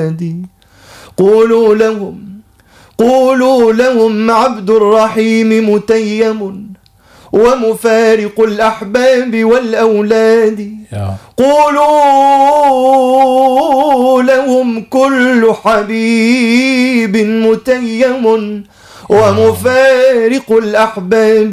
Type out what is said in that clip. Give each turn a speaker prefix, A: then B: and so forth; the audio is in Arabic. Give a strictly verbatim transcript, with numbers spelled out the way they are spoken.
A: الأولاد. قولوا لهم قولوا لهم عبد الرحيم متيم ومفارق الأحباب والأولاد. قولوا لهم كل حبيب متيم ومفارق الأحباب